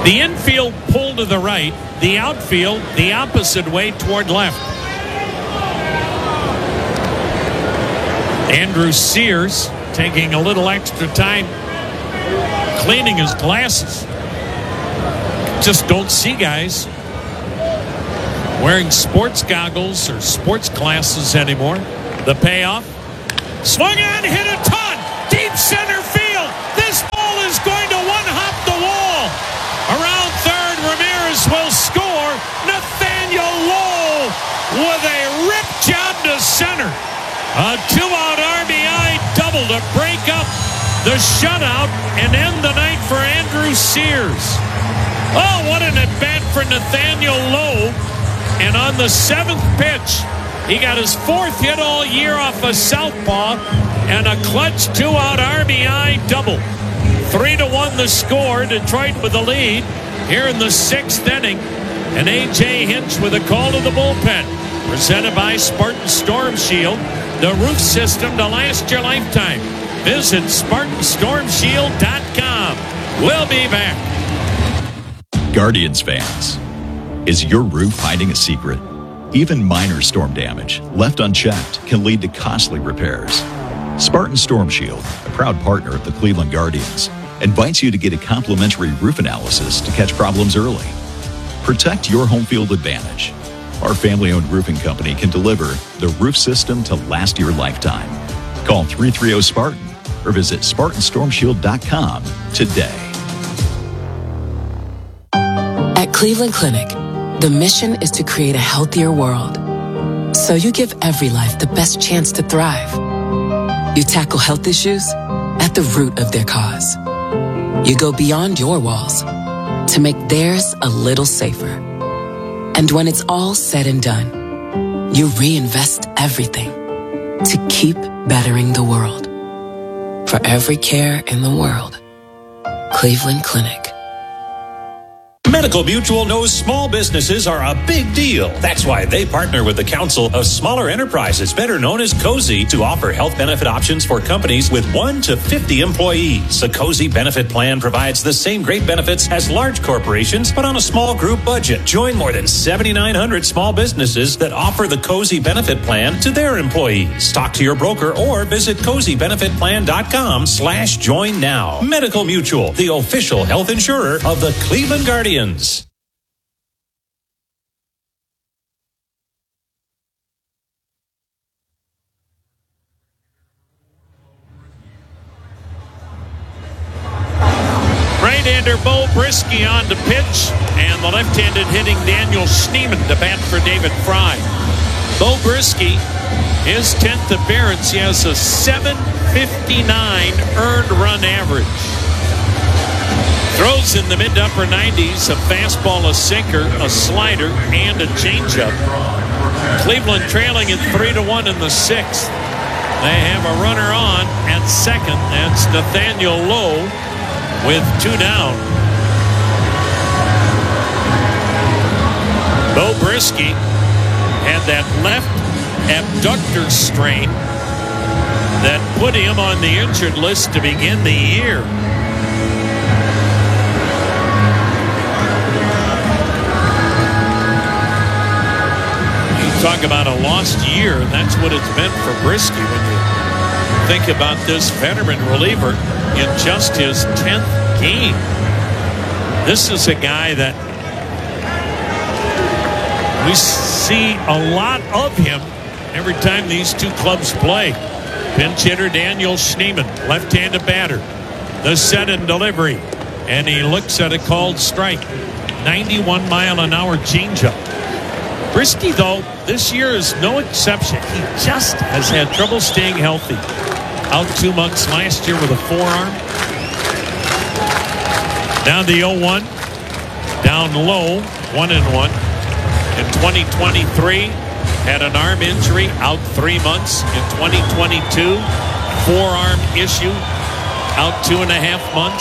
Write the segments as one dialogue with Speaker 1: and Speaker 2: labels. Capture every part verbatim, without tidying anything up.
Speaker 1: The infield pull to the right, the outfield the opposite way toward left. Andrew Sears taking a little extra time cleaning his glasses. Just don't see guys wearing sports goggles or sports glasses anymore. The payoff. Swung on, hit a ton. Deep center field. This ball is going to one-hop the wall. Around third, Ramirez will score. Nathaniel Lowe with a rip job to center. A two-out R B I double to break up the shutout and end the night for Andrew Sears. Oh, what an at-bat for Nathaniel Lowe. And on the seventh pitch, he got his fourth hit all year off a southpaw and a clutch two-out R B I double. Three to one the score. Detroit with the lead here in the sixth inning. And A J Hinch with a call to the bullpen. Presented by Spartan Storm Shield, the roof system to last your lifetime. Visit Spartan Storm Shield dot com. We'll be back.
Speaker 2: Guardians fans, is your roof hiding a secret? Even minor storm damage left unchecked can lead to costly repairs. Spartan Storm Shield, a proud partner of the Cleveland Guardians, invites you to get a complimentary roof analysis to catch problems early. Protect your home field advantage. Our family-owned roofing company can deliver the roof system to last your lifetime. Call three three zero Spartan or visit Spartan Storm Shield dot com today.
Speaker 3: At Cleveland Clinic, the mission is to create a healthier world. So you give every life the best chance to thrive. You tackle health issues at the root of their cause. You go beyond your walls to make theirs a little safer. And when it's all said and done, you reinvest everything to keep bettering the world. For every care in the world, Cleveland Clinic.
Speaker 4: Medical Mutual knows small businesses are a big deal. That's why they partner with the Council of Smaller Enterprises, better known as COSI, to offer health benefit options for companies with one to fifty employees. The COSI benefit plan provides the same great benefits as large corporations, but on a small group budget. Join more than seventy-nine hundred small businesses that offer the COSI benefit plan to their employees. Talk to your broker or visit cozy benefit plan dot com slash join now. Medical Mutual, the official health insurer of the Cleveland Guardians.
Speaker 1: Right-hander Bo Brisky on to pitch, and the left-handed hitting Daniel Schneemann to bat for David Fry. Bo Brisky, his tenth appearance, he has a seven fifty-nine earned run average. Throws in the mid to upper nineties, a fastball, a sinker, a slider, and a changeup. Cleveland trailing at three to one in the sixth. They have a runner on at second. That's Nathaniel Lowe with two down. Bo Brisky had that left abductor strain that put him on the injured list to begin the year. Talk about a lost year. That's what it's been for Brisky when you think about this veteran reliever in just his tenth game. This is a guy that we see a lot of him every time these two clubs play. Pinch hitter Daniel Schneemann, left-handed batter. The set and delivery. And he looks at a called strike. ninety-one mile an hour changeup. Brisky, though, this year is no exception. He just has had trouble staying healthy. Out two months last year with a forearm. Now the oh one. Down low, one and one. In twenty twenty-three, had an arm injury, out three months. In twenty twenty-two, forearm issue, out two and a half months.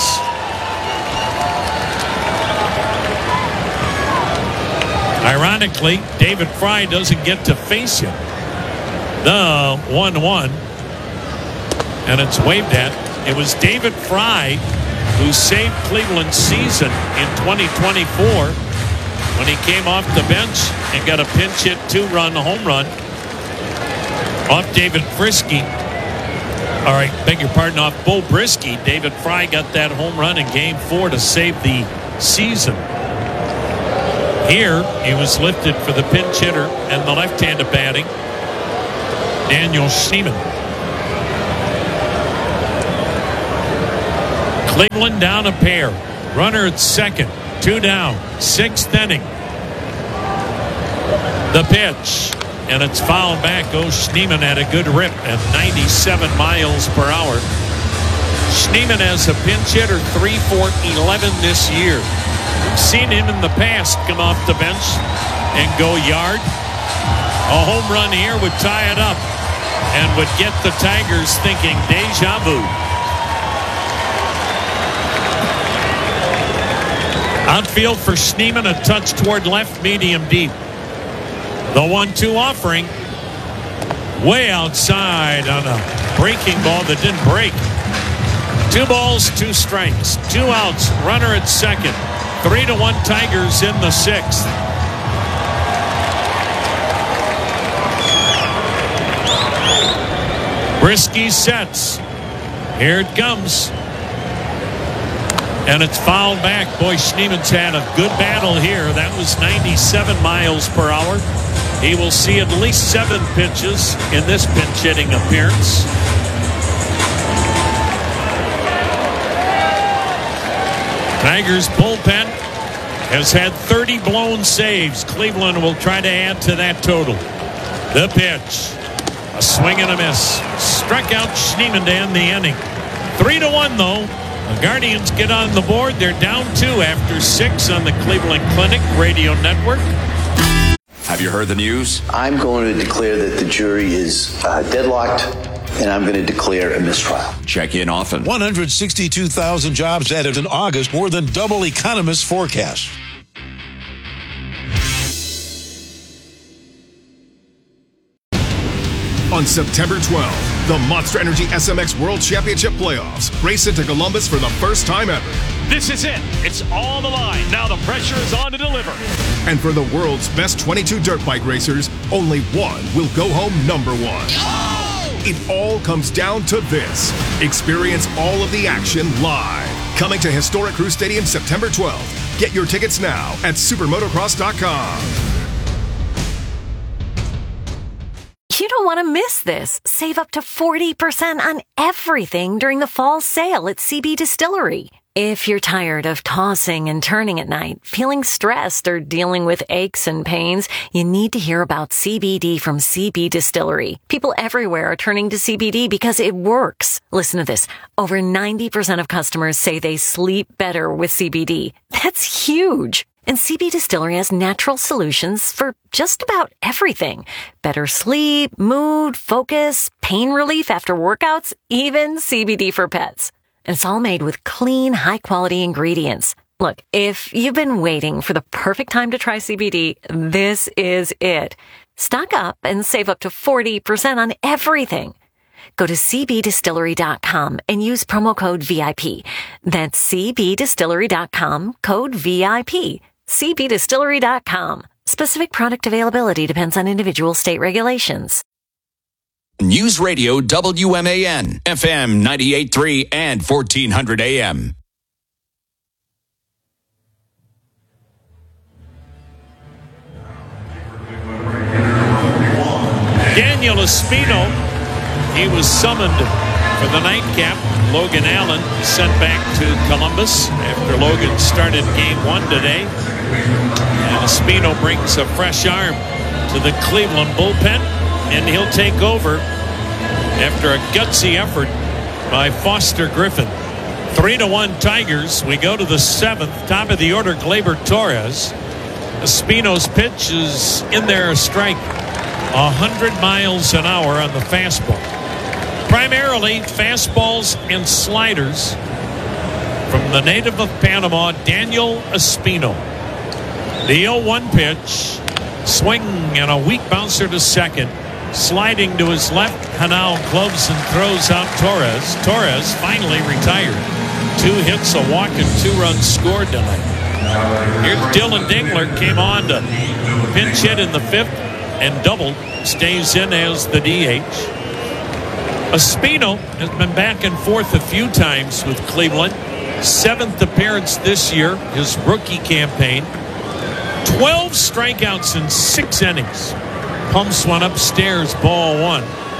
Speaker 1: Ironically, David Fry doesn't get to face him. The one one. And it's waved at. It was David Fry who saved Cleveland's season in twenty twenty-four when he came off the bench and got a pinch hit two-run home run off David Frisky. All right, beg your pardon, off Bo Brisky. David Fry got that home run in game four to save the season. Here, he was lifted for the pinch hitter and the left-handed batting, Daniel Schneemann. Cleveland down a pair. Runner at second. Two down. Sixth inning. The pitch. And it's fouled back. Oh, Schneemann had a good rip at ninety-seven miles per hour. Schneemann has a pinch hitter three for eleven this year. We've seen him in the past come off the bench and go yard. A home run here would tie it up and would get the Tigers thinking deja vu. Outfield for Schneemann, a touch toward left, medium deep. The one two offering way outside on a breaking ball that didn't break. Two balls, two strikes, two outs, runner at second. Three to one Tigers in the sixth. Brisky sets. Here it comes. And it's fouled back. Boy, Schneemann's had a good battle here. That was ninety-seven miles per hour. He will see at least seven pitches in this pinch hitting appearance. Tigers bullpen has had thirty blown saves. Cleveland will try to add to that total. The pitch. A swing and a miss. Struck out Schneemann to end the inning. Three to one, though. The Guardians get on the board. They're down two after six on the Cleveland Clinic Radio Network.
Speaker 5: Have you heard the news?
Speaker 6: I'm going to declare that the jury is uh, deadlocked, and I'm going to declare a mistrial.
Speaker 5: Check in often.
Speaker 7: one hundred sixty-two thousand jobs added in August, more than double economists' forecast.
Speaker 8: On September twelfth, the Monster Energy S M X World Championship Playoffs race into Columbus for the first time ever.
Speaker 9: This is it. It's all on the line. Now the pressure is on to deliver.
Speaker 8: And for the world's best twenty-two dirt bike racers, only one will go home number one. Oh! It all comes down to this. Experience all of the action live. Coming to Historic Crew Stadium September twelfth. Get your tickets now at supermotocross dot com.
Speaker 10: You don't want to miss this. Save up to forty percent on everything during the fall sale at C B Distillery. If you're tired of tossing and turning at night, feeling stressed, or dealing with aches and pains, you need to hear about C B D from C B Distillery. People everywhere are turning to C B D because it works. Listen to this. Over ninety percent of customers say they sleep better with C B D. That's huge. And C B Distillery has natural solutions for just about everything. Better sleep, mood, focus, pain relief after workouts, even C B D for pets. And it's all made with clean, high-quality ingredients. Look, if you've been waiting for the perfect time to try C B D, this is it. Stock up and save up to forty percent on everything. Go to c b distillery dot com and use promo code V I P. That's c b distillery dot com, code V I P. c b distillery dot com. Specific product availability depends on individual state regulations.
Speaker 5: News Radio W M A N, F M ninety-eight point three and fourteen hundred A M.
Speaker 1: Daniel Espino, he was summoned for the nightcap. Logan Allen sent back to Columbus after Logan started game one today. And Espino brings a fresh arm to the Cleveland bullpen, and he'll take over after a gutsy effort by Foster Griffin. Three to one Tigers. We go to the seventh. Top of the order, Gleyber Torres. Espino's pitch is in there, a strike. A hundred miles an hour on the fastball. Primarily fastballs and sliders from the native of Panama, Daniel Espino. The oh one pitch, swing and a weak bouncer to second. Sliding to his left, Hanau gloves and throws out Torres. Torres finally retired. Two hits, a walk, and two runs scored tonight. Here's Dylan Dingler, came on to pinch hit in the fifth and doubled. Stays in as the D H. Espino has been back and forth a few times with Cleveland. Seventh appearance this year, his rookie campaign. twelve strikeouts in six innings. Pumps one upstairs, ball one.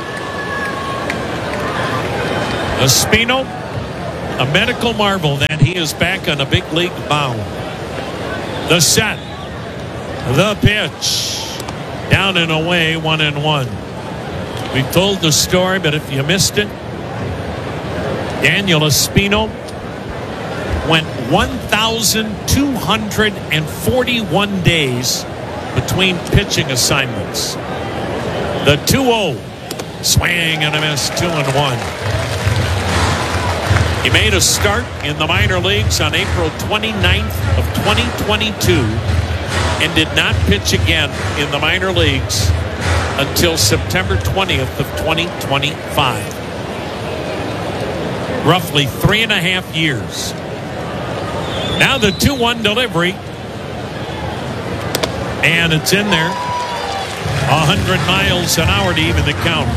Speaker 1: Espino, a medical marvel that he is back on a big league mound. The set. The pitch. Down and away, one and one. We told the story, but if you missed it, Daniel Espino went one thousand two hundred forty-one days between pitching assignments. The two oh. Swing and a miss, two and one. He made a start in the minor leagues on April twenty-ninth of twenty twenty-two and did not pitch again in the minor leagues until September twentieth of twenty twenty-five. Roughly three and a half years. Now the two one delivery. And it's in there. one hundred miles an hour to even the count.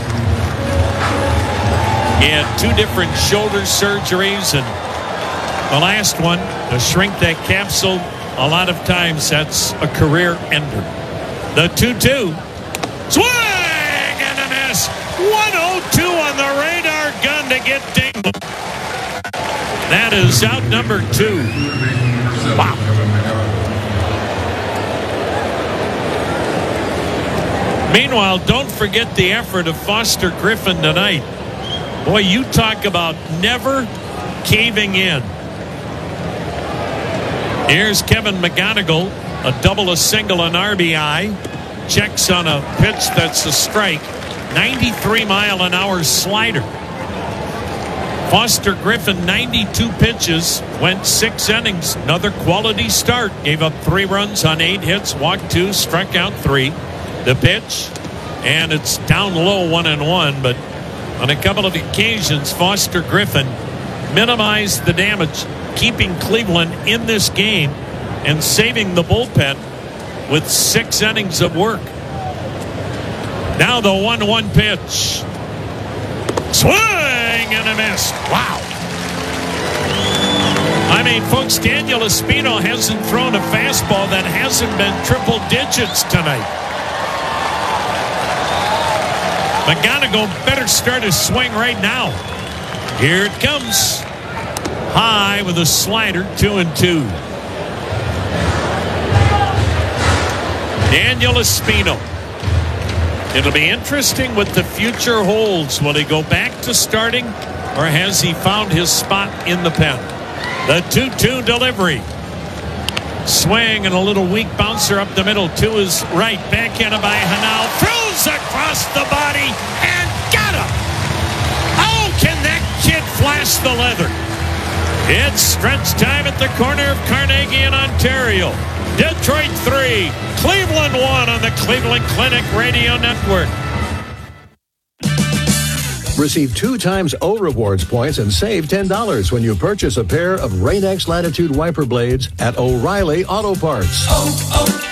Speaker 1: He had two different shoulder surgeries, and the last one, to shrink that capsule, a lot of times that's a career ender. The two two. Swing and a miss. one oh two on the radar gun to get Dingler. That is out number two. Wow. Meanwhile, don't forget the effort of Foster Griffin tonight. Boy, you talk about never caving in. Here's Kevin McGonigal, a double, a single, an R B I. Checks on a pitch that's a strike. ninety-three mile an hour slider. Foster Griffin, ninety-two pitches, went six innings. Another quality start. Gave up three runs on eight hits, walked two, struck out three. The pitch, and it's down low, one and one, but on a couple of occasions, Foster Griffin minimized the damage, keeping Cleveland in this game and saving the bullpen with six innings of work. Now the one one pitch. Swing and a miss. Wow. I mean, folks, Daniel Espino hasn't thrown a fastball that hasn't been triple digits tonight. McGonigal better start his swing right now. Here it comes. High with a slider, two and two. Daniel Espino. It'll be interesting what the future holds. Will he go back to starting, or has he found his spot in the pen? The two two delivery. Swing and a little weak bouncer up the middle to his right. Backhanded by Hanau. Throws across the body and got him. Oh, can that kid flash the leather? It's stretch time at the corner of Carnegie and Ontario. Detroit three, Cleveland one on the Cleveland Clinic Radio Network.
Speaker 11: Receive two times O Rewards points and save ten dollars when you purchase a pair of Rain-X Latitude wiper blades at O'Reilly Auto Parts.
Speaker 12: Oh,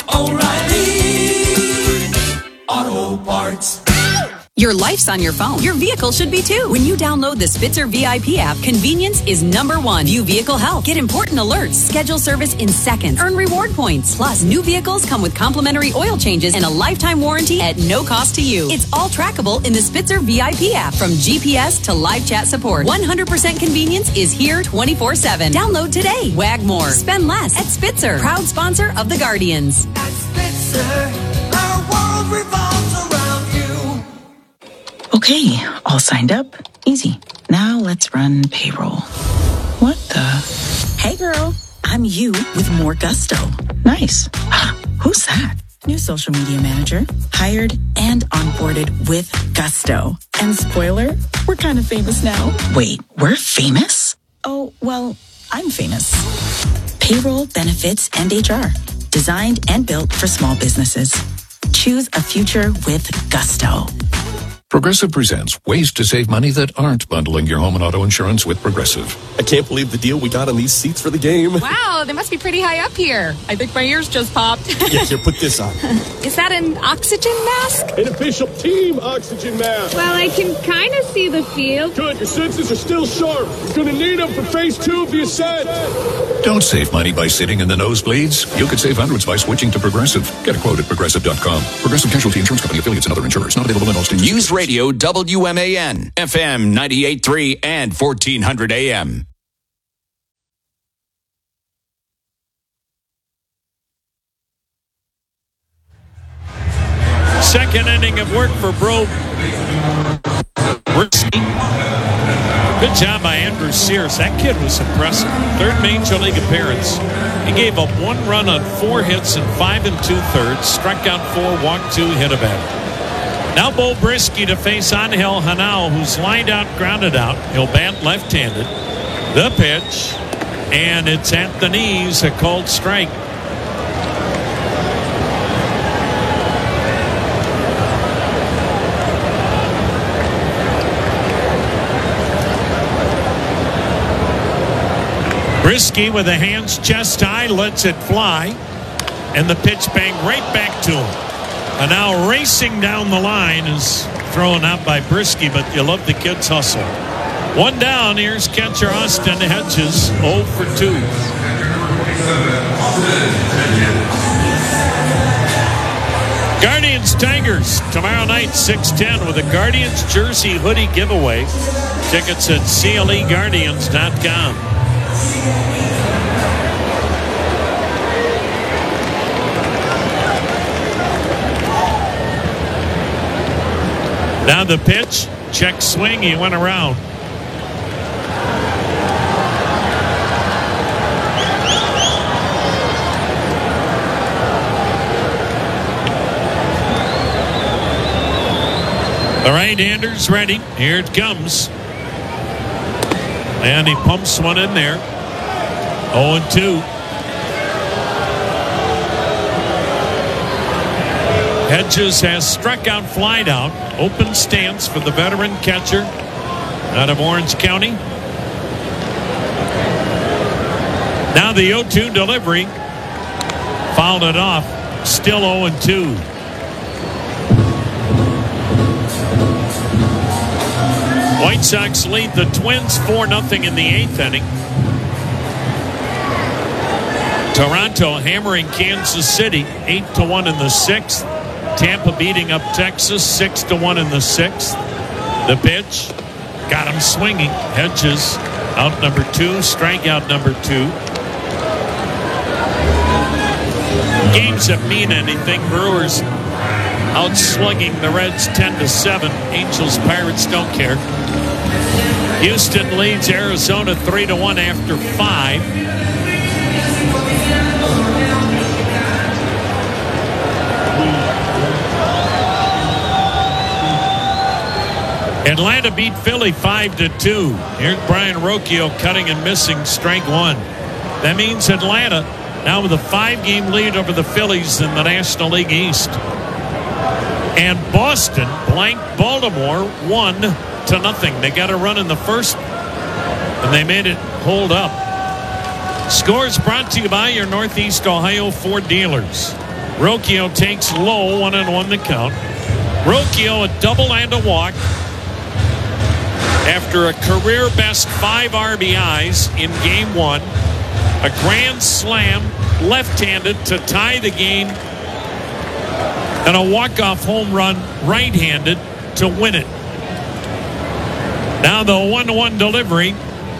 Speaker 12: oh, oh, O'Reilly Auto Parts.
Speaker 13: Your life's on your phone. Your vehicle should be too. When you download the Spitzer V I P app, convenience is number one. View vehicle health. Get important alerts. Schedule service in seconds. Earn reward points. Plus, new vehicles come with complimentary oil changes and a lifetime warranty at no cost to you. It's all trackable in the Spitzer V I P app. From G P S to live chat support, one hundred percent convenience is here twenty-four seven. Download today. Wag more. Spend less at Spitzer. Proud sponsor of the Guardians.
Speaker 12: At Spitzer, our world revolves around you.
Speaker 14: Okay, all signed up. Easy. Now let's run payroll. What the? Hey girl, I'm you with more gusto. Nice. Who's that? New social media manager. Hired and onboarded with gusto. And spoiler, we're kind of famous now. Wait, we're famous? Oh, well, I'm famous. Payroll, benefits, and H R. Designed and built for small businesses. Choose a future with gusto.
Speaker 11: Progressive presents ways to save money that aren't bundling your home and auto insurance with Progressive.
Speaker 15: I can't believe the deal we got on these seats for the game.
Speaker 16: Wow, they must be pretty high up here. I think my ears just popped.
Speaker 15: Yeah, here, put this on.
Speaker 16: Is that an oxygen mask?
Speaker 15: An official team oxygen mask.
Speaker 17: Well, I can kind of see the field.
Speaker 15: Good, your senses are still sharp. You're going to need them for phase two of the ascent.
Speaker 11: Don't save money by sitting in the nosebleeds. You could save hundreds by switching to Progressive. Get a quote at progressive dot com. Progressive Casualty Insurance Company, affiliates, and other insurers. Not available in all states.
Speaker 5: News Radio W M A N, F M ninety-eight point three and fourteen hundred A M.
Speaker 1: Second inning of work for Bro. Good job by Andrew Sears. That kid was impressive. Third Major League appearance. He gave up one run on four hits and five and two-thirds. Struck out four, walked two, hit a batter. Now Bo Brisky to face Angel Hanao, who's lined out, grounded out. He'll bat left-handed. The pitch, and it's at the knees, a called strike. Brisky with the hands chest high, lets it fly, and the pitch bang right back to him. And now racing down the line is thrown out by Brisky, but you love the kid's hustle. One down, here's catcher Austin Hedges, oh for two. Guardians Tigers tomorrow night six ten with a Guardians jersey hoodie giveaway. Tickets at C L E Guardians dot com. Now the pitch, check swing, he went around. The right-hander's ready. Here it comes. And he pumps one in there. oh and two. Hedges has struck out, flied out. Open stance for the veteran catcher out of Orange County. Now the oh two delivery. Fouled it off. Still oh and two. White Sox lead the Twins four nothing in the eighth inning. Toronto hammering Kansas City eight to one in the sixth. Tampa beating up Texas six to one in the sixth. The pitch got him swinging. Hedges out number two, strikeout number two. Games that mean anything. Brewers out slugging the Reds ten to seven. Angels Pirates don't care. Houston leads Arizona three to one after five. Atlanta beat Philly five to two. Here's Brian Rocchio cutting and missing, strike one. That means Atlanta now with a five-game lead over the Phillies in the National League East. And Boston blanked Baltimore one to nothing. They got a run in the first, and they made it hold up. Scores brought to you by your Northeast Ohio Ford dealers. Rocchio takes low, one and one the count. Rocchio a double and a walk after a career best five R B Is in game one. A grand slam left-handed to tie the game, and a walk-off home run right-handed to win it. Now the one to one delivery,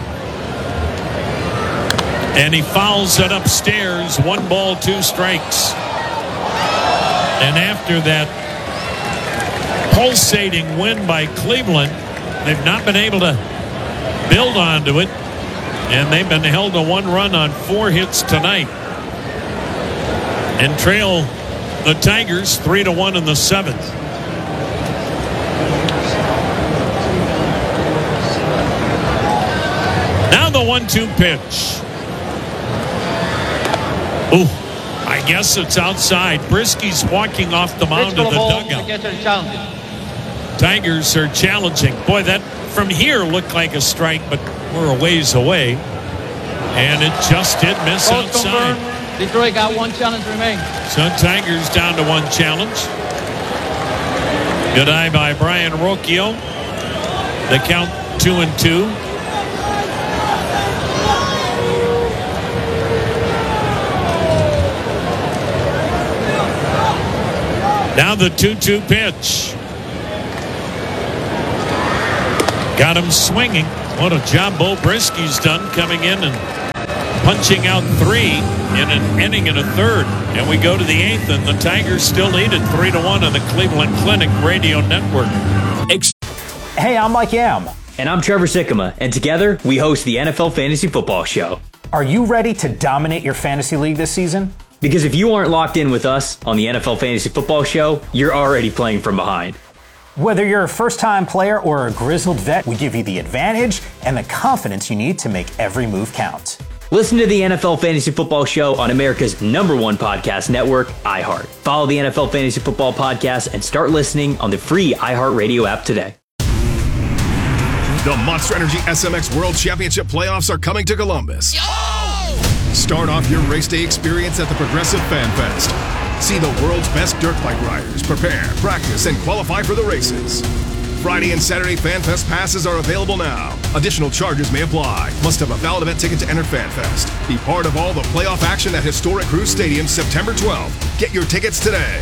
Speaker 1: and he fouls it upstairs. One ball, two strikes. And after that pulsating win by Cleveland, they've not been able to build onto it, and they've been held to one run on four hits tonight and trail the Tigers three to one in the seventh. Now the one two pitch. Ooh, I guess it's outside. Brisky's walking off the mound of the dugout. Tigers are challenging. Boy, that from here looked like a strike, but we're a ways away. And it just did miss
Speaker 18: Both
Speaker 1: outside.
Speaker 18: confirmed. Detroit got one challenge remaining.
Speaker 1: So Tigers down to one challenge. Good eye by Brian Rocchio. The count two and two. Now the two two pitch. Got him swinging. What a job Bo Brisky's done coming in and punching out three in an inning and a third. And we go to the eighth, and the Tigers still lead it three to one on the Cleveland Clinic Radio Network.
Speaker 19: Hey, I'm Mike Yam. And I'm Trevor Sikkema. And together, we host the N F L Fantasy Football Show. Are you ready to dominate your fantasy league this season? Because if you aren't locked in with us on the N F L Fantasy Football Show, you're already playing from behind. Whether you're a first-time player or a grizzled vet, we give you the advantage and the confidence you need to make every move count. Listen to the N F L Fantasy Football Show on America's number one podcast network, iHeart. Follow the N F L Fantasy Football Podcast and start listening on the free iHeartRadio app today.
Speaker 8: The Monster Energy S M X World Championship playoffs are coming to Columbus. Yo! Start off your race day experience at the Progressive Fan Fest. See the world's best dirt bike riders prepare, practice, and qualify for the races. Friday and Saturday Fan Fest passes are available now. Additional charges may apply. Must have a valid event ticket to enter Fan Fest. Be part of all the playoff action at historic Cruise Stadium September twelfth. Get your tickets today.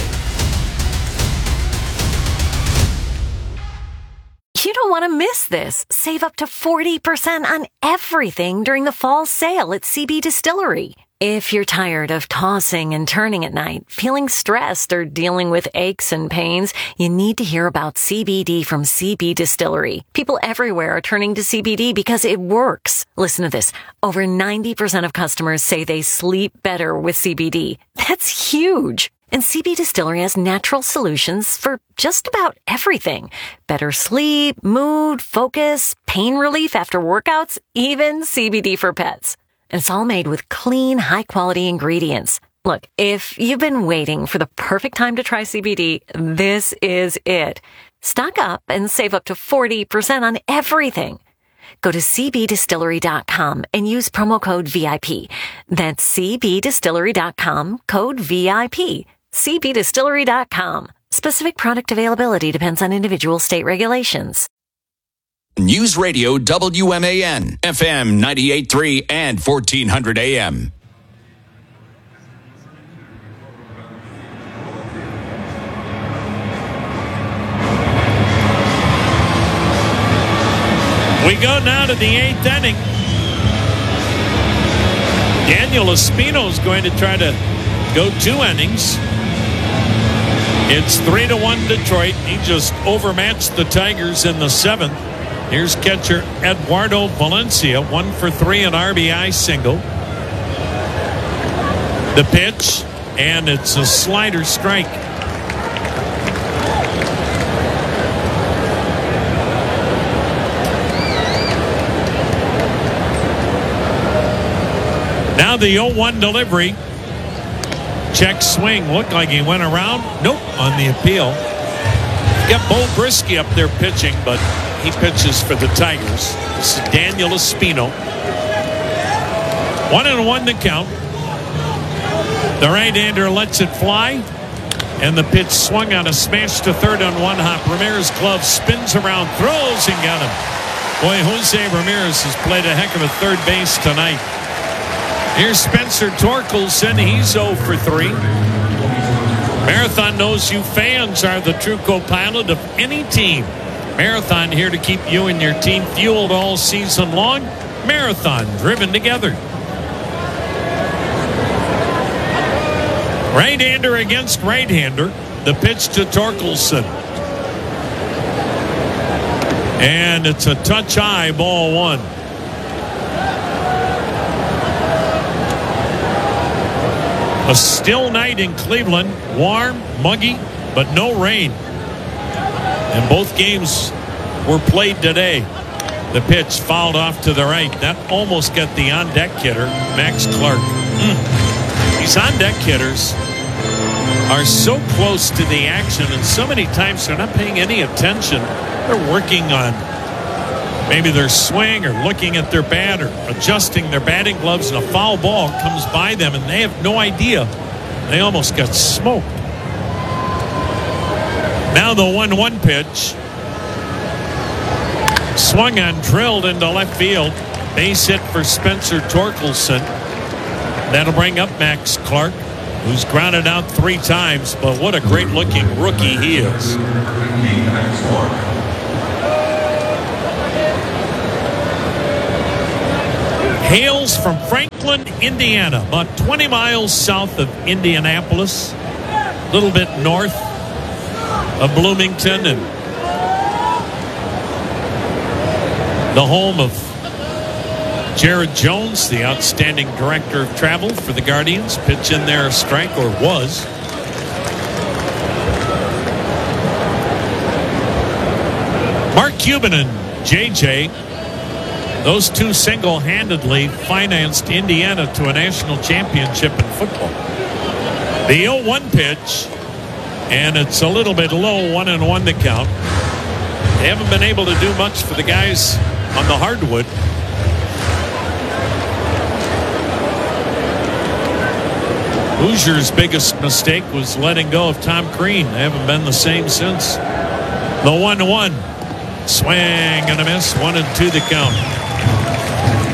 Speaker 10: You don't want to miss this. Save up to forty percent on everything during the fall sale at C B Distillery. If you're tired of tossing and turning at night, feeling stressed, or dealing with aches and pains, you need to hear about C B D from C B Distillery. People everywhere are turning to C B D because it works. Listen to this. Over ninety percent of customers say they sleep better with C B D. That's huge. And C B Distillery has natural solutions for just about everything. Better sleep, mood, focus, pain relief after workouts, even C B D for pets. And it's all made with clean, high-quality ingredients. Look, if you've been waiting for the perfect time to try C B D, this is it. Stock up and save up to forty percent on everything. Go to c b distillery dot com and use promo code V I P. That's c b distillery dot com, code V I P. c b distillery dot com. Specific product availability depends on individual state regulations.
Speaker 5: News Radio W M A N, F M ninety-eight point three and fourteen hundred A M.
Speaker 1: We go now to the eighth inning. Daniel Espino's going to try to go two innings. It's three to one Detroit. He just overmatched the Tigers in the seventh. Here's catcher Eduardo Valencia, one for three, an R B I single. The pitch, and it's a slider strike. Now the oh one delivery. Check swing. Looked like he went around. Nope, on the appeal. Got Bo Brisky up there pitching, but he pitches for the Tigers. This is Daniel Espino. One and one to count. The right-hander lets it fly, and the pitch swung on a smash to third on one hop. Ramirez glove spins around, throws, and got him. Boy, Jose Ramirez has played a heck of a third base tonight. Here's Spencer Torkelson. He's oh for three. Marathon knows you fans are the true co-pilot of any team. Marathon here to keep you and your team fueled all season long. Marathon, driven together. Right-hander against right-hander. The pitch to Torkelson. And it's a touch high, ball one. A still night in Cleveland. Warm, muggy, but no rain. And both games were played today. The pitch fouled off to the right. That almost got the on-deck hitter, Max Clark. Mm. These on-deck hitters, are so close to the action, and so many times they're not paying any attention. They're working on maybe their swing or looking at their bat or adjusting their batting gloves, and a foul ball comes by them, and they have no idea. They almost got smoked. Now the one one pitch. Swung on, drilled into left field. Base hit for Spencer Torkelson. That'll bring up Max Clark, who's grounded out three times, but what a great-looking rookie he is. Hails from Franklin, Indiana, about twenty miles south of Indianapolis, a little bit north of Bloomington, and the home of Jared Jones, the outstanding director of travel for the Guardians. Pitch in there, a strike, or was. Mark Cuban and J J, those two single-handedly financed Indiana to a national championship in football. The oh one pitch, and it's a little bit low, one and one to count. They haven't been able to do much for the guys on the hardwood. Hoosier's biggest mistake was letting go of Tom Crean. They haven't been the same since. The one one. Swing and a miss. One and two to count.